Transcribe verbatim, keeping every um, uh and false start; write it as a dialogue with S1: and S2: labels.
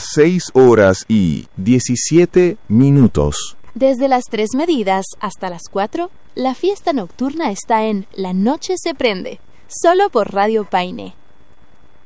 S1: seis horas y diecisiete minutos.
S2: Desde las tres medidas hasta las cuatro, la fiesta nocturna está en La Noche se Prende, solo por Radio Paine.